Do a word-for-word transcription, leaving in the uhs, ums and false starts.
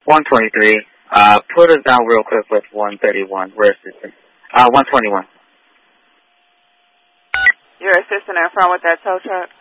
one twenty-three. Uh, put us down real quick with one thirty-one. We're assistant. Uh, one twenty-one. You're assistant in front with that tow truck?